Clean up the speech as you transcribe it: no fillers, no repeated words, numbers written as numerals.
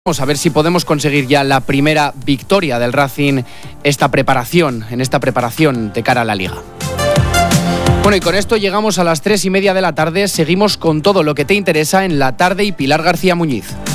Vamos a ver si podemos conseguir ya la primera victoria del Racing en esta preparación de cara a la Liga. Bueno, y con esto llegamos a las 3:30 de la tarde. Seguimos con todo lo que te interesa en La Tarde y Pilar García Muñiz.